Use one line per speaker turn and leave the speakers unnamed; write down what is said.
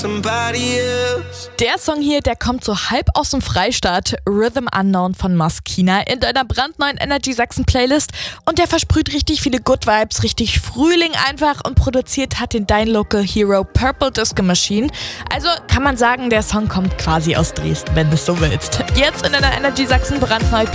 Der Song hier, der kommt so halb aus dem Freistaat, Rhythm Unknown von Maskina, in deiner brandneuen Energy Sachsen Playlist, und der versprüht richtig viele Good Vibes, richtig Frühling einfach, und produziert hat den Dein Local Hero Purple Disco Machine. Also kann man sagen, der Song kommt quasi aus Dresden, wenn du es so willst. Jetzt in deiner Energy Sachsen brandneu